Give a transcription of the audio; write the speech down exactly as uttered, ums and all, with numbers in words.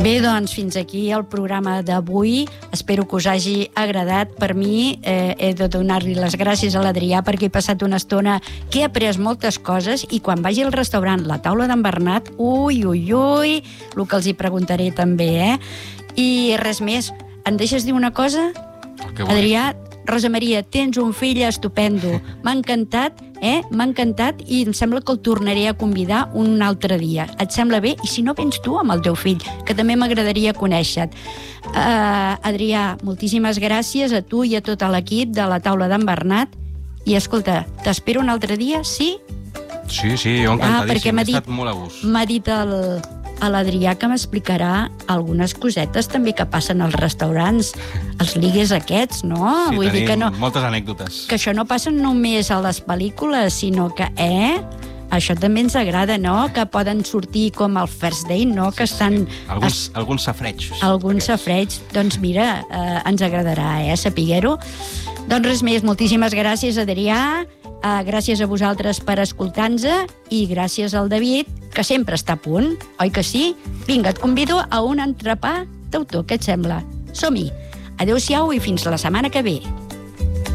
Bé, doncs, fins aquí el programa d'avui. Espero que us hagi agradat. Per mi, eh, he de donar-li les gràcies a l'Adrià perquè he passat una estona que he après moltes coses i quan vagi al restaurant La Taula d'en Bernat, ui, ui, ui, el que els hi preguntaré també, eh? I res més. Em deixes dir una cosa? Adrià, Rosa Maria, tens un fill estupendo. M'ha encantat, eh? M'ha encantat i em sembla que el tornaré a convidar un altre dia. Et sembla bé? I si no, vens tu amb el teu fill, que també m'agradaria conèixer-te. Uh, Adrià, moltíssimes gràcies a tu i a tot l'equip de La Taula d'en Bernat. I escolta, t'espero un altre dia, sí? Sí, sí, jo encantadíssim. Ah, he estat molt a gust. M'ha dit el... a l'Adrià que m'explicarà algunes cosetes també que passen als restaurants, els ligues aquests, no? Sí, Vull dir tenim que no, moltes anècdotes. que això no passa només a les pel·lícules, sinó que, eh, això també ens agrada, no? Que poden sortir com el First Day, no? Que estan... Alguns, es- alguns safreigs. alguns safreigs. Doncs mira, eh, ens agradarà, eh, sapiguer-ho. Doncs res més, moltíssimes gràcies, Adrià. Uh, gràcies a vosaltres per escoltar-nos i gràcies al David, que sempre està a punt, oi que sí? Vinga, et convido a un entrepà d'autor, què et sembla? Som-hi! Adéu-siau i fins la setmana que ve.